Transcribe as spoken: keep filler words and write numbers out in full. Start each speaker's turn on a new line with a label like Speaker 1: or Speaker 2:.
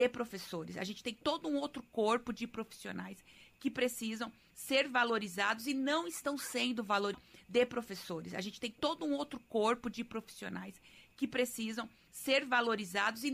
Speaker 1: de professores. A gente tem todo um outro corpo de profissionais que precisam ser valorizados e não estão sendo valorizados de professores. A gente tem todo um outro corpo de profissionais que precisam ser valorizados e